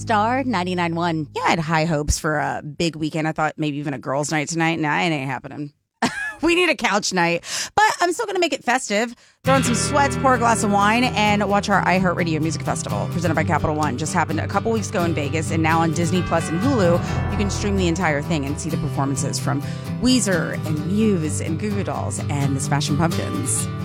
Star 99.1. Yeah, I had high hopes for a big weekend. I thought maybe even a girls' night tonight. Nah, it ain't happening. We need a couch night. But I'm still going to make it festive. Throw in some sweats, pour a glass of wine, and watch our iHeartRadio Music Festival presented by Capital One. Just happened a couple weeks ago in Vegas, and now on Disney Plus and Hulu, you can stream the entire thing and see the performances from Weezer and Muse and Goo Goo Dolls and the Smashing Pumpkins.